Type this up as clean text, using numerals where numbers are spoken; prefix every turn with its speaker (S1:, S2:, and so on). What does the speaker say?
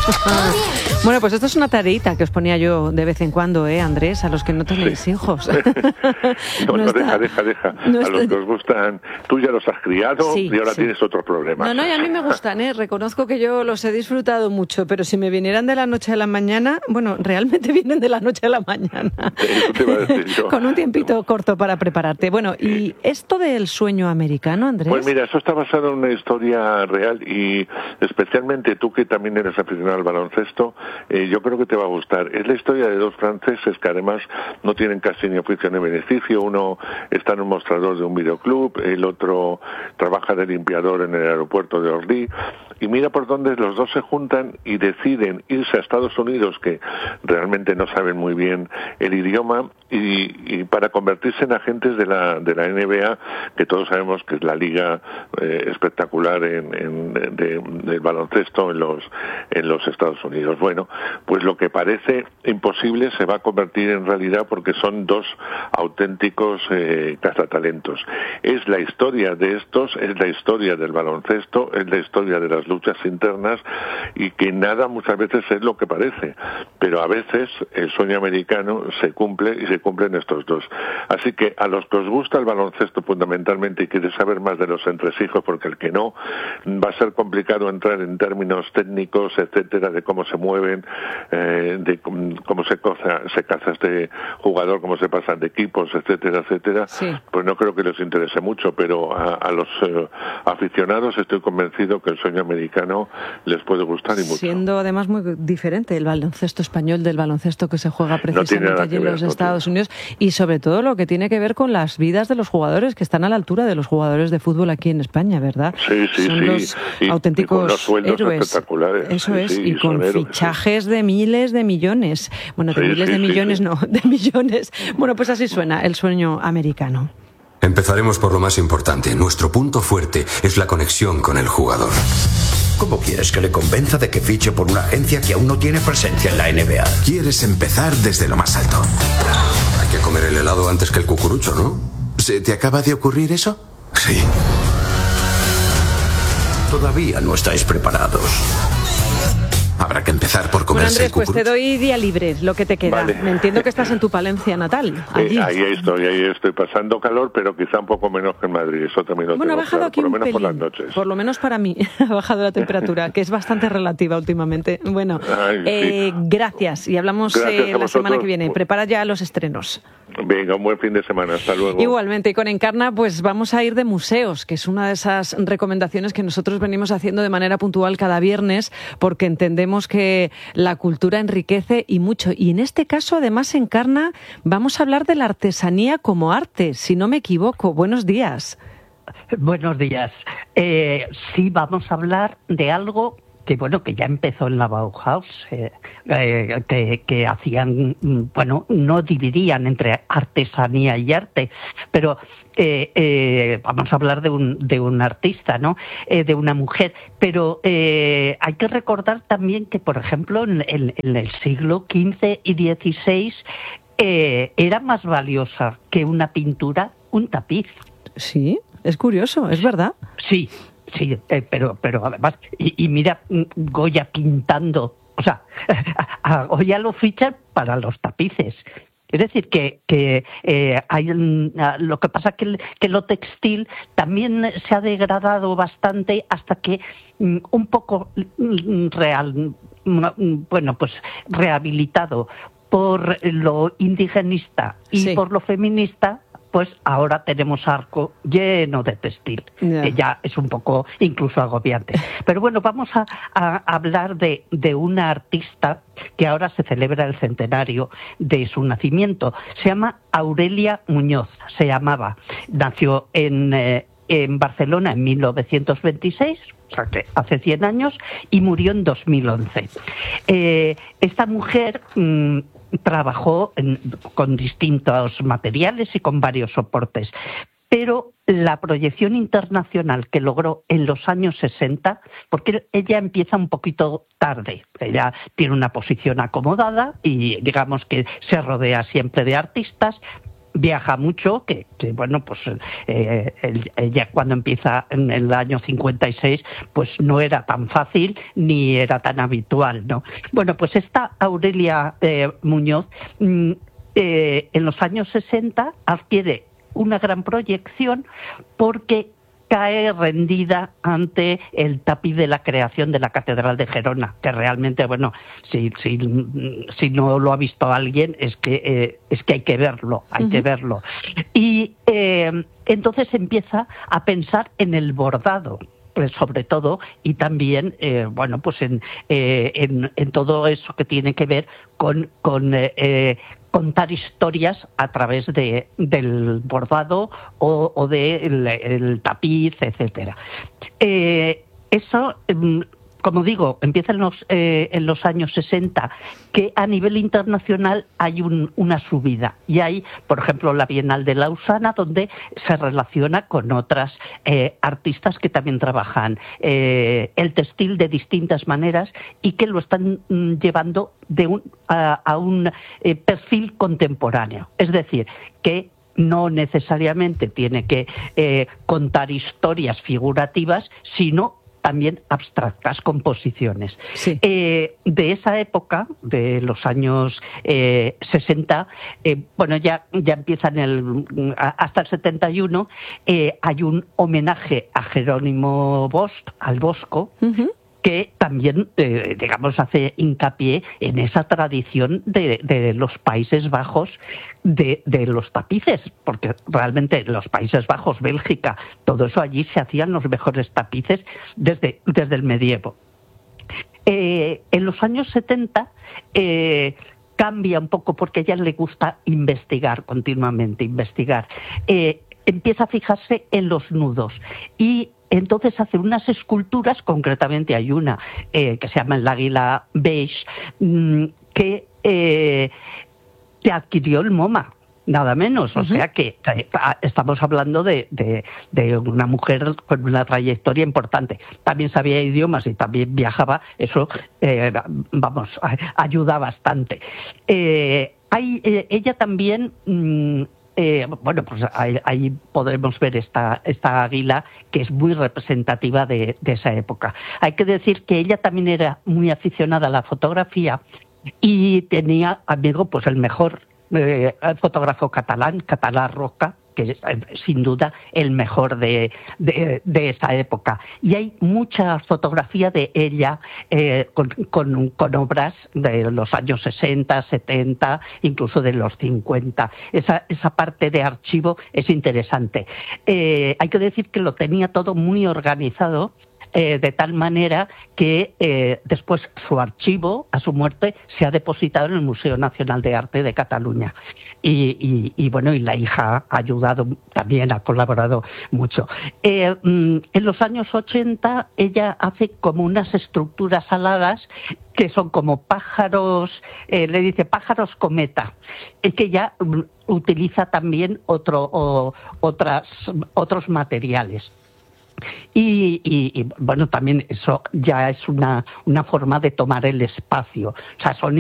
S1: Bueno, pues esto es una tareita que os ponía yo de vez en cuando, Andrés, a los que no tenéis hijos.
S2: Deja. A los que os gustan, tú ya los has criado y ahora tienes otros problemas.
S1: No, y a mí me gustan, reconozco que yo los he disfrutado mucho, pero si me vinieran de la noche a la mañana, bueno, realmente vienen de la noche a la mañana.
S2: Eso te iba a decir yo.
S1: Con un tiempito corto para prepararte. Bueno, ¿y esto del sueño americano, Andrés?
S2: Pues mira, eso está basado en una historia real y especialmente tú que también eres aficionado al baloncesto, yo creo que te va a gustar. Es la historia de dos franceses que además no tienen casi ni oficio ni beneficio. Uno está en un mostrador de un videoclub, el otro trabaja de limpiador en el aeropuerto de Orly. Y mira por dónde los dos se juntan y deciden irse a Estados Unidos, que realmente no saben muy bien el idioma, y para convertirse en agentes de la NBA, que todos sabemos que es la liga espectacular del baloncesto en los Estados Unidos. Bueno, pues lo que parece imposible se va a convertir en realidad porque son dos auténticos cazatalentos. Es la historia de estos, es la historia del baloncesto, es la historia de las luchas internas y que nada muchas veces es lo que parece, pero a veces el sueño americano se cumple y se cumplen estos dos. Así que a los que os gusta el baloncesto fundamentalmente y queréis saber más de los entresijos, porque el que no, va a ser complicado entrar en términos técnicos, etcétera, de cómo se mueven, de cómo se caza este jugador, cómo se pasan de equipos, etcétera, pues no creo que les interese mucho, pero a los aficionados estoy convencido que el sueño americano les puede gustar y mucho.
S1: Siendo además muy diferente el baloncesto español del baloncesto que se juega precisamente allí en los Estados Unidos, y sobre todo lo que tiene que ver con las vidas de los jugadores que están a la altura de los jugadores de fútbol aquí en España, ¿verdad? Son los auténticos héroes.
S2: Espectaculares.
S1: Eso es, y con fichajes de miles de millones. Bueno, de miles de millones no, de millones. Bueno, pues así suena el sueño americano.
S3: Empezaremos por lo más importante. Nuestro punto fuerte es la conexión con el jugador.
S4: ¿Cómo quieres que le convenza de que fiche por una agencia que aún no tiene presencia en la NBA?
S5: Quieres empezar desde lo más alto.
S3: Hay que comer el helado antes que el cucurucho, ¿no?
S5: ¿Se te acaba de ocurrir eso?
S3: Sí.
S4: Todavía no estáis preparados.
S5: Habrá que empezar por comerse
S1: Andrés,
S5: el cucurucho.
S1: pues te doy día libre, lo que te queda.
S2: Vale.
S1: Me entiendo que estás en tu Palencia natal. Allí.
S2: Ahí estoy pasando calor, pero quizá un poco menos que en Madrid. Eso también lo
S1: Bueno, ha
S2: tengo
S1: bajado
S2: claro,
S1: aquí
S2: por lo
S1: un
S2: menos
S1: pelín,
S2: por las noches.
S1: por lo menos para mí, ha bajado la temperatura, que es bastante relativa últimamente. Bueno, gracias, y hablamos la semana que viene. Prepara ya los estrenos.
S2: Venga, un buen fin de semana, hasta luego.
S1: Igualmente, y con Encarna, pues vamos a ir de museos, que es una de esas recomendaciones que nosotros venimos haciendo de manera puntual cada viernes, porque entendemos que la cultura enriquece y mucho. Y en este caso, además, Encarna, vamos a hablar de la artesanía como arte, si no me equivoco. Buenos días.
S6: Buenos días. Sí, vamos a hablar de algo que ya empezó en la Bauhaus, que hacían, no dividían entre artesanía y arte, pero vamos a hablar de un artista, ¿no? De una mujer, pero hay que recordar también que, por ejemplo, en el siglo XV y XVI era más valiosa que una pintura un tapiz.
S1: Sí, es curioso, es verdad.
S6: Sí, pero además, y mira Goya pintando, o sea, a Goya lo fichan para los tapices. Es decir, que hay lo que pasa que lo textil también se ha degradado bastante hasta que un poco rehabilitado por lo indigenista y por lo feminista, pues ahora tenemos arco lleno de textil, que ya es un poco incluso agobiante. Pero bueno, vamos a hablar de una artista que ahora se celebra el centenario de su nacimiento. Se llama Aurelia Muñoz, nació en Barcelona en 1926, o sea que hace 100 años, y murió en 2011. Esta mujer trabajó con distintos materiales y con varios soportes, pero la proyección internacional que logró en los años 60, porque ella empieza un poquito tarde, ella tiene una posición acomodada y digamos que se rodea siempre de artistas, viaja mucho, que bueno, pues ella cuando empieza en el año 56, pues no era tan fácil ni era tan habitual, ¿no? Bueno, pues esta Aurelia Muñoz en los años 60 adquiere una gran proyección porque cae rendida ante el tapiz de la creación de la Catedral de Gerona, que realmente, bueno, si no lo ha visto alguien, es que hay que verlo, que verlo. Y entonces empieza a pensar en el bordado, pues sobre todo, y también, bueno, pues en todo eso que tiene que ver con contar historias a través del bordado o del tapiz, etcétera. Eso, como digo, empieza en los años 60, que a nivel internacional hay una subida. Y hay, por ejemplo, la Bienal de Lausana, donde se relaciona con otras artistas que también trabajan el textil de distintas maneras y que lo están llevando a un perfil contemporáneo. Es decir, que no necesariamente tiene que contar historias figurativas, sino también abstractas, composiciones. Sí. De esa época, de los años 60, bueno, ya empieza hasta el 71, hay un homenaje a Jerónimo Bosch, al Bosco, que también, digamos, hace hincapié en esa tradición de los Países Bajos, de los tapices, porque realmente los Países Bajos, Bélgica, todo eso allí se hacían los mejores tapices desde el medievo. En los años 70 cambia un poco porque a ella le gusta investigar continuamente, empieza a fijarse en los nudos y entonces hace unas esculturas, concretamente hay una que se llama el Águila Beige, que adquirió el MoMA, nada menos. O sea que estamos hablando de una mujer con una trayectoria importante. También sabía idiomas y también viajaba, eso, ayuda bastante. Ella también... bueno, pues ahí podemos ver esta águila que es muy representativa de esa época. Hay que decir que ella también era muy aficionada a la fotografía y tenía amigo, pues el mejor fotógrafo catalán Roca, que es sin duda el mejor de esa época. Y hay mucha fotografía de ella con obras de los años 60, 70, incluso de los 50. Esa parte de archivo es interesante. Hay que decir que lo tenía todo muy organizado, de tal manera que después su archivo, a su muerte, se ha depositado en el Museo Nacional de Arte de Cataluña. Y bueno, y la hija ha ayudado también, ha colaborado mucho. En los años 80 ella hace como unas estructuras aladas que son como pájaros, le dice pájaros cometa. Es que ya utiliza también otros materiales. Y bueno, también eso ya es una forma de tomar el espacio. O sea, son